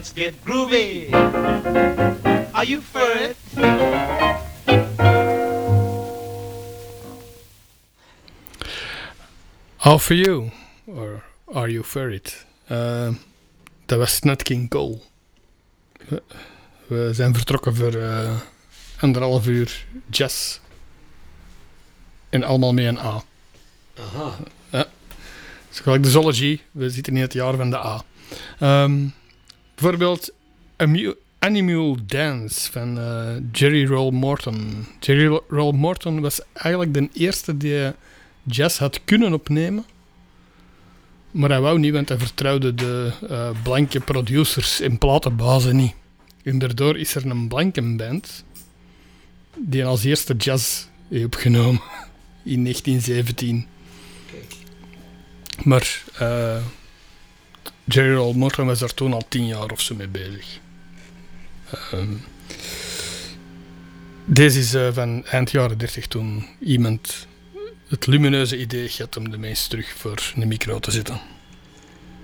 Let's get groovy. Are you for it? How for you? Or are you for it? Dat was net King Cole. We zijn vertrokken voor 1,5 uur jazz. En allemaal met een A. Aha. Ja. Dus gelijk de Zoology. We zitten in het jaar van de A. Bijvoorbeeld Animal Dance van Jerry Roll Morton. Jerry Roll Morton was eigenlijk de eerste die jazz had kunnen opnemen. Maar hij wou niet, want hij vertrouwde de blanke producers en platenbazen niet. En daardoor is er een blanke band die als eerste jazz heeft opgenomen in 1917. Okay. Maar Jerry Roll Morton was daar toen al 10 jaar of zo mee bezig. Deze is van eind jaren 30 toen iemand het lumineuze idee had om de mensen terug voor een micro te zetten.